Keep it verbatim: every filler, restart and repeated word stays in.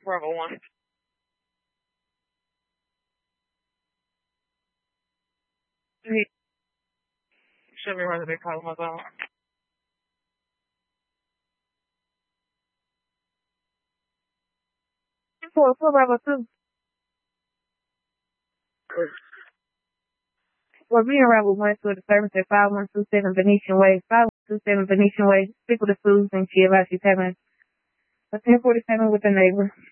Bravo one. Show me where the big column was on. Four, four, Bravo two. We're being Rebel one to the service at five one two seven Venetian Way, five one two seven Venetian Way. Speak with the Susan. She advised she's having a ten forty-seven with a neighbor.